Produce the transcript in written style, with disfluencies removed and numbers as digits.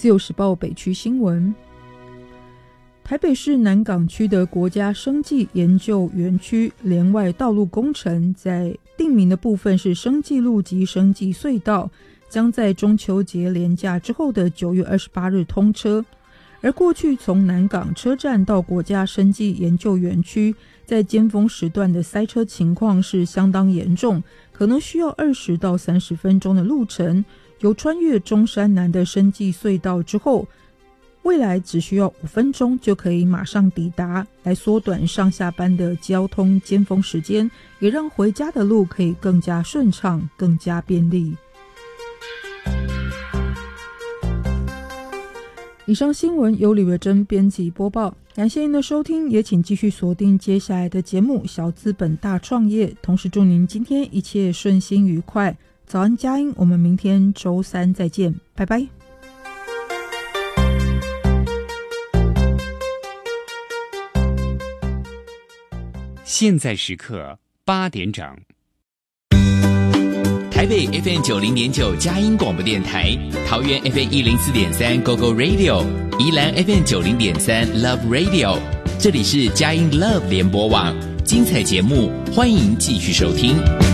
自由时报北区新闻，台北市南港区的国家生技研究园区连外道路工程，在定名的部分是生技路及生技隧道，将在中秋节连假之后的9月28日通车。而过去从南港车站到国家生技研究园区，在尖峰时段的塞车情况是相当严重，可能需要20到30分钟的路程。由穿越中山南的生技隧道之后，未来只需要5分钟就可以马上抵达，来缩短上下班的交通尖峰时间，也让回家的路可以更加顺畅，更加便利。以上新闻由李维珍编辑播报，感谢您的收听，也请继续锁定接下来的节目《小资本大创业》，同时祝您今天一切顺心愉快。早安佳音，我们明天周三再见，拜拜。 现在时刻8点整， 台北 FM 90.9佳音广播电台，桃园 FM 104.3 GoGo Radio， 宜兰 FM 90.3 Love Radio， 这里是佳音 Love 联播网，精彩节目欢迎继续收听。